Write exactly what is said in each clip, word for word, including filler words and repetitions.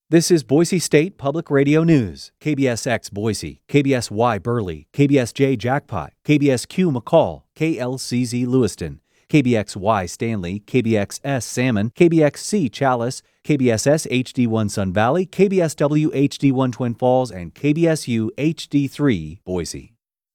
This is Boise State Public Radio News. K B S X Boise, K B S Y Burley, K B S J Jackpot, K B S Q McCall, K L C Z Lewiston, K B X Y Stanley, K B X S Salmon, K B X C Chalice, K B S S H D one Sun Valley, K B S W H D one Twin Falls, and K B S U H D three Boise.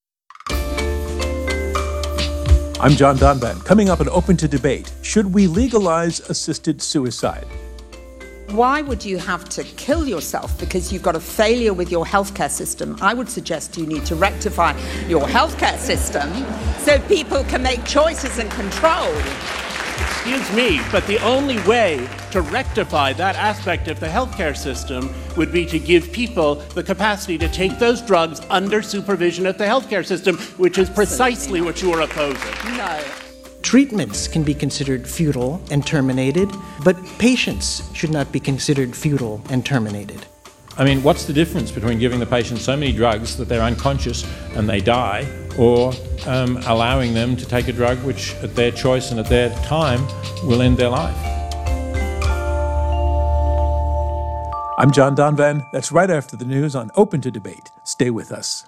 I'm John Donvan. Coming up and open to debate, should we legalize assisted suicide? Why would you have to kill yourself because you've got a failure with your healthcare system? I would suggest you need to rectify your healthcare system so people can make choices and control. Excuse me, but the only way to rectify that aspect of the healthcare system would be to give people the capacity to take those drugs under supervision of the healthcare system, which is precisely what you are opposing. No. Treatments can be considered futile and terminated, but patients should not be considered futile and terminated. I mean, what's the difference between giving the patient so many drugs that they're unconscious and they die, or um, allowing them to take a drug which, at their choice and at their time, will end their life? I'm John Donvan. That's right after the news on Open to Debate. Stay with us.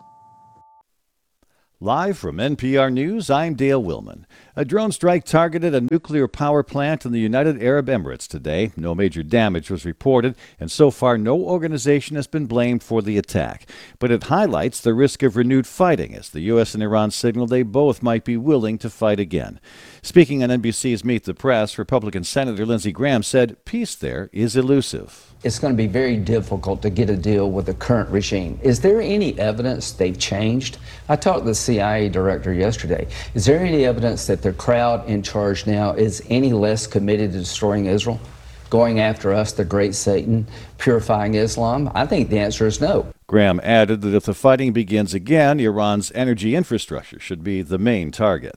Live from N P R News, I'm Dale Willman. A drone strike targeted a nuclear power plant in the United Arab Emirates today. No major damage was reported, and so far no organization has been blamed for the attack. But it highlights the risk of renewed fighting as the U S and Iran signal they both might be willing to fight again. Speaking on N B C's Meet the Press, Republican Senator Lindsey Graham said peace there is elusive. It's going to be very difficult to get a deal with the current regime. Is there any evidence they've changed? I talked to the C I A director yesterday. Is there any evidence that the crowd in charge now is any less committed to destroying Israel, going after us, the great Satan, purifying Islam? I think the answer is no. Graham added that if the fighting begins again, Iran's energy infrastructure should be the main target.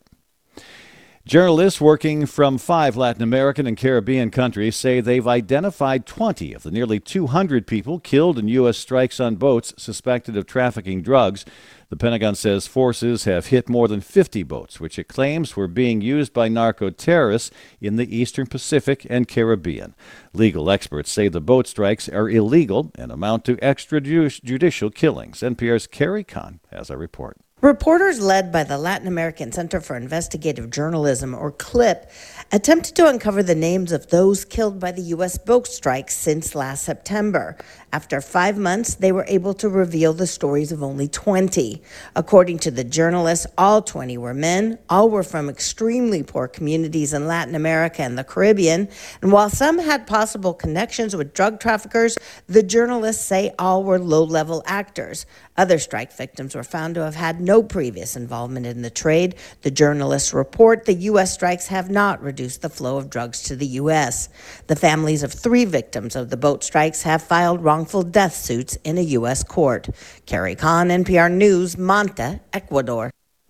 Journalists working from five Latin American and Caribbean countries say they've identified twenty of the nearly two hundred people killed in U S strikes on boats suspected of trafficking drugs. The Pentagon says forces have hit more than fifty boats, which it claims were being used by narco-terrorists in the Eastern Pacific and Caribbean. Legal experts say the boat strikes are illegal and amount to extrajudicial killings. N P R's Carrie Kahn has a report. Reporters led by the Latin American Center for Investigative Journalism, or CLIP, attempted to uncover the names of those killed by the U S boat strikes since last September. After five months, they were able to reveal the stories of only twenty. According to the journalists, all twenty were men. All were from extremely poor communities in Latin America and the Caribbean. And while some had possible connections with drug traffickers, the journalists say all were low-level actors. Other strike victims were found to have had no previous involvement in the trade. The journalists report the U S strikes have not reduced the flow of drugs to the U S. The families of three victims of the boat strikes have filed wrongful death suits in a U S court. Carrie Kahn, N P R News, Manta, Ecuador.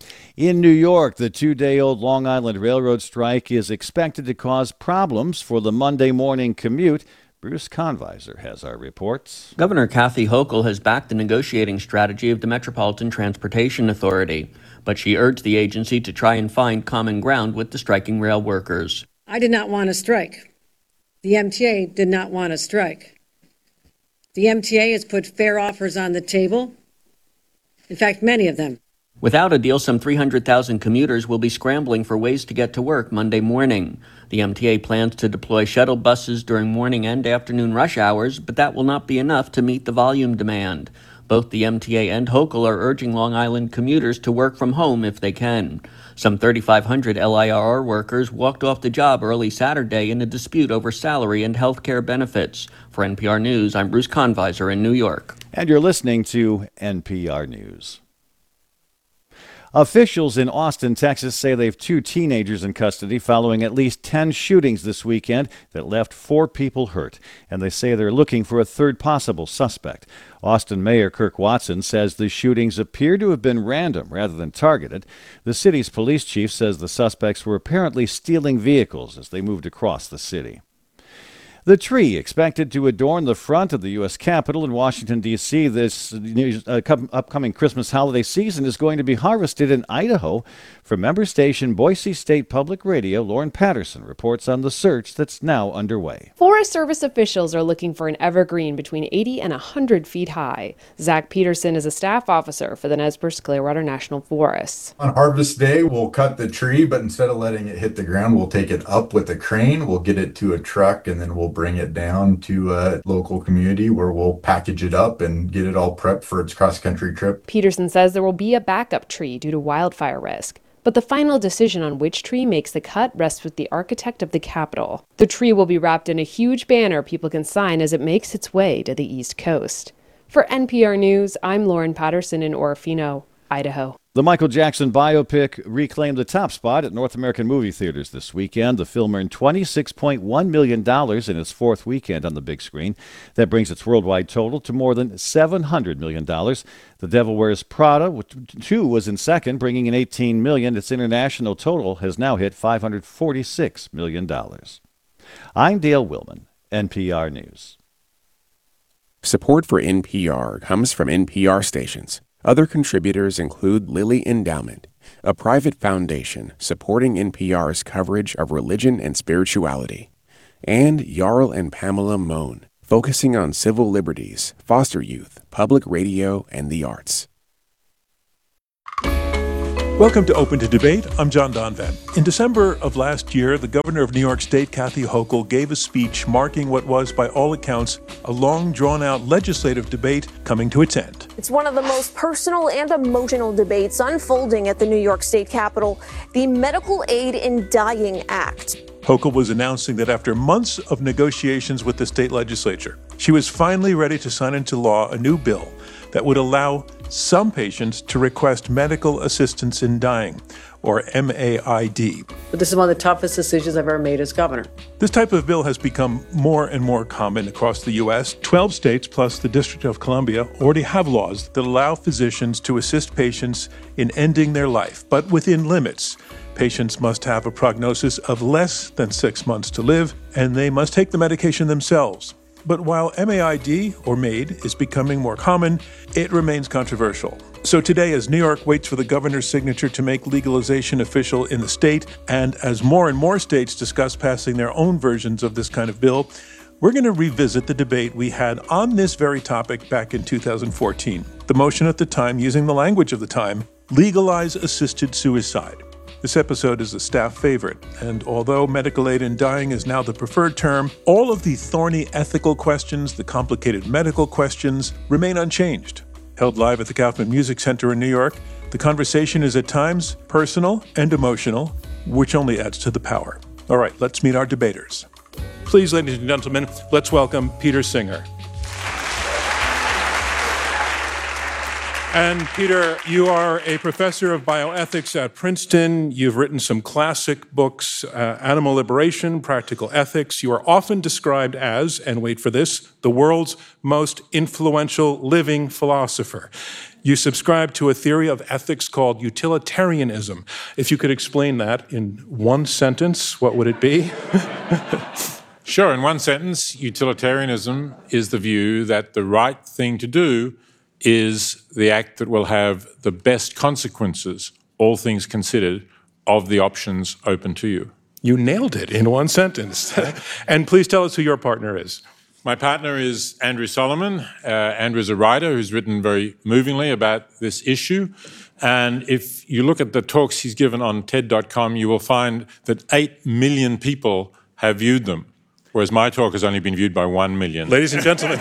In New York, the two-day-old Long Island Railroad strike is expected to cause problems for the Monday morning commute. Bruce Conviser has our reports. Governor Kathy Hochul has backed the negotiating strategy of the Metropolitan Transportation Authority, but she urged the agency to try and find common ground with the striking rail workers. I did not want to strike. The M T A did not want to strike. The M T A has put fair offers on the table. In fact, many of them. Without a deal, some three hundred thousand commuters will be scrambling for ways to get to work Monday morning. The M T A plans to deploy shuttle buses during morning and afternoon rush hours, but that will not be enough to meet the volume demand. Both the M T A and Hochul are urging Long Island commuters to work from home if they can. Some thirty-five hundred L I R R workers walked off the job early Saturday in a dispute over salary and health care benefits. For N P R News, I'm Bruce Conviser in New York. And you're listening to N P R News. Officials in Austin, Texas say they have two teenagers in custody following at least ten shootings this weekend that left four people hurt. And they say they're looking for a third possible suspect. Austin Mayor Kirk Watson says the shootings appear to have been random rather than targeted. The city's police chief says the suspects were apparently stealing vehicles as they moved across the city. The tree expected to adorn the front of the U S Capitol in Washington, D C this uh, upcoming Christmas holiday season is going to be harvested in Idaho. From member station Boise State Public Radio, Lauren Patterson reports on the search that's now underway. Forest Service officials are looking for an evergreen between eighty and one hundred feet high. Zach Peterson is a staff officer for the Nez Perce Clearwater National Forests. On harvest day, we'll cut the tree, but instead of letting it hit the ground, we'll take it up with a crane. We'll get it to a truck, and then we'll bring it down to a local community where we'll package it up and get it all prepped for its cross-country trip. Peterson says there will be a backup tree due to wildfire risk. But the final decision on which tree makes the cut rests with the architect of the Capitol. The tree will be wrapped in a huge banner people can sign as it makes its way to the East Coast. For N P R News, I'm Lauren Patterson in Orofino, Idaho. The Michael Jackson biopic reclaimed the top spot at North American movie theaters this weekend. The film earned twenty-six point one million dollars in its fourth weekend on the big screen. That brings its worldwide total to more than seven hundred million dollars. The Devil Wears Prada, which too was in second, bringing in eighteen million dollars. Its international total has now hit five hundred forty-six million dollars. I'm Dale Willman, N P R News. Support for N P R comes from N P R stations. Other contributors include Lilly Endowment, a private foundation supporting N P R's coverage of religion and spirituality, and Jarl and Pamela Mohn, focusing on civil liberties, foster youth, public radio, and the arts. Welcome to Open to Debate. I'm John Donvan. In December of last year, the governor of New York State, Kathy Hochul, gave a speech marking what was, by all accounts, a long, drawn-out legislative debate coming to its end. It's one of the most personal and emotional debates unfolding at the New York State Capitol, the Medical Aid in Dying Act. Hochul was announcing that after months of negotiations with the state legislature, she was finally ready to sign into law a new bill that would allow some patients to request medical assistance in dying, or M A I D. But this is one of the toughest decisions I've ever made as governor. This type of bill has become more and more common across the U S. Twelve states plus the District of Columbia already have laws that allow physicians to assist patients in ending their life, but within limits. Patients must have a prognosis of less than six months to live, and they must take the medication themselves. But while M A I D, or MAID, is becoming more common, it remains controversial. So today, as New York waits for the governor's signature to make legalization official in the state, and as more and more states discuss passing their own versions of this kind of bill, we're going to revisit the debate we had on this very topic back in two thousand fourteen. The motion at the time, using the language of the time, legalize assisted suicide. This episode is a staff favorite, and although medical aid in dying is now the preferred term, all of the thorny ethical questions, the complicated medical questions, remain unchanged. Held live at the Kaufman Music Center in New York, the conversation is at times personal and emotional, which only adds to the power. All right, let's meet our debaters. Please, ladies and gentlemen, let's welcome Peter Singer. And Peter, you are a professor of bioethics at Princeton. You've written some classic books, uh, Animal Liberation, Practical Ethics. You are often described as, and wait for this, the world's most influential living philosopher. You subscribe to a theory of ethics called utilitarianism. If you could explain that in one sentence, what would it be? Sure, in one sentence, utilitarianism is the view that the right thing to do is the act that will have the best consequences, all things considered, of the options open to you. You nailed it in one sentence. And please tell us who your partner is. My partner is Andrew Solomon. Uh, Andrew is a writer who's written very movingly about this issue. And if you look at the talks he's given on T E D dot com, you will find that eight million people have viewed them, whereas my talk has only been viewed by one million. Ladies and gentlemen.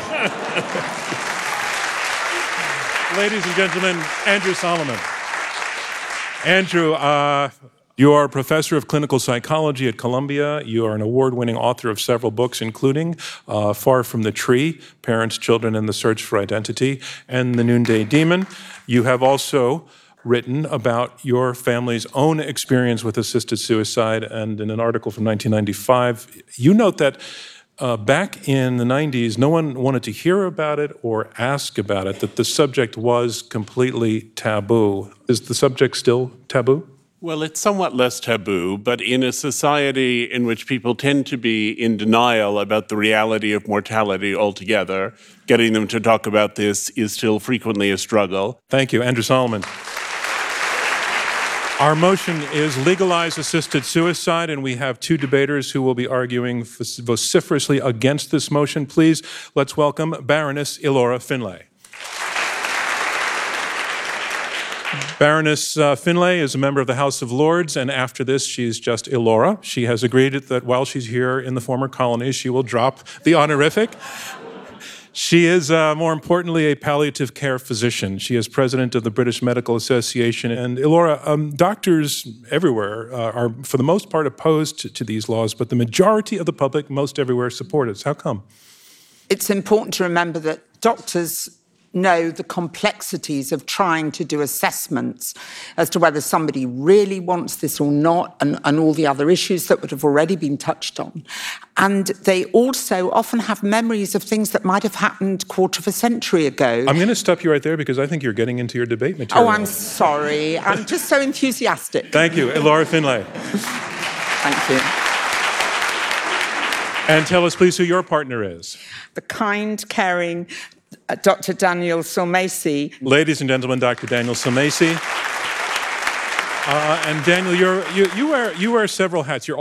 Ladies and gentlemen, Andrew Solomon. Andrew, uh, you are a professor of clinical psychology at Columbia. You are an award-winning author of several books, including uh, Far from the Tree, Parents, Children, and the Search for Identity, and The Noonday Demon. You have also written about your family's own experience with assisted suicide, and in an article from nineteen ninety-five, you note that Uh, back in the nineties, no one wanted to hear about it or ask about it, that the subject was completely taboo. Is the subject still taboo? Well, it's somewhat less taboo, but in a society in which people tend to be in denial about the reality of mortality altogether, getting them to talk about this is still frequently a struggle. Thank you. Andrew Solomon. Our motion is legalize assisted suicide, and we have two debaters who will be arguing vociferously against this motion. Please, let's welcome Baroness Ilora Finlay. Baroness uh, Finlay is a member of the House of Lords, and after this, she's just Ilora. She has agreed that while she's here in the former colonies, she will drop the honorific. She is, uh, more importantly, a palliative care physician. She is president of the British Medical Association. And Ilora, um, doctors everywhere uh, are, for the most part, opposed to, to these laws, but the majority of the public, most everywhere, support it. How come? It's important to remember that doctors know the complexities of trying to do assessments as to whether somebody really wants this or not, and, and all the other issues that would have already been touched on. And they also often have memories of things that might have happened quarter of a century ago. I'm going to stop you right there because I think you're getting into your debate material. Oh, I'm sorry. I'm just so enthusiastic. Thank you. Ilora Finlay. Thank you. And tell us, please, who your partner is. The kind, caring Uh, Doctor Daniel Sulmasy. Ladies and gentlemen, Doctor Daniel Sulmasy. Uh, and Daniel, you're, you, you, wear, you wear several hats. You're